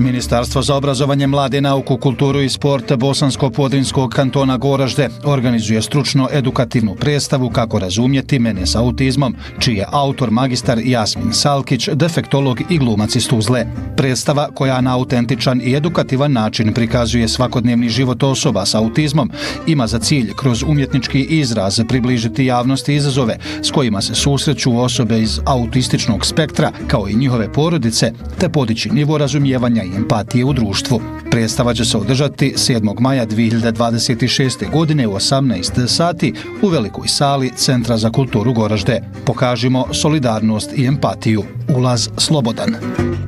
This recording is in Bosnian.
Ministarstvo za obrazovanje, mlade, nauku, kulturu i sport Bosansko-Podrinjskog kantona Goražde organizuje stručno-edukativnu predstavu Kako razumjeti mene s autizmom, čiji je autor magistar Jasmin Salkić, defektolog i glumac iz Tuzle. Predstava, koja na autentičan i edukativan način prikazuje svakodnevni život osoba s autizmom, ima za cilj kroz umjetnički izraz približiti javnosti izazove s kojima se susreću osobe iz autističnog spektra, kao i njihove porodice, te podići nivo razumijevanja i empatije u društvu. Predstava će se održati 7. maja 2026. godine u 18 sati u velikoj sali Centra za kulturu Goražde. Pokažimo solidarnost i empatiju. Ulaz slobodan.